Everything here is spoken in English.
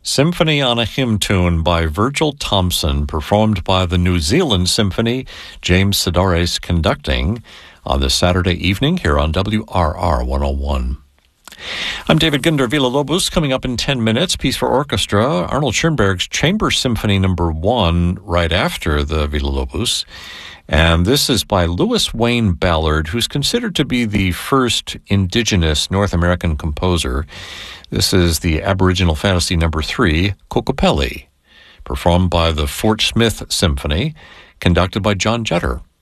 Symphony on a Hymn Tune by Virgil Thompson, performed by the New Zealand Symphony, James Sidoris conducting on this Saturday evening here on WRR 101. I'm David Ginder Villa-Lobos. Coming up in 10 minutes, Piece for Orchestra, Arnold Schoenberg's Chamber Symphony No. 1, right after the Villa-Lobos. And this is by Louis Wayne Ballard, who's considered to be the first indigenous North American composer. This is the Aboriginal Fantasy No. 3, Kokopelli, performed by the Fort Smith Symphony, conducted by John Jetter.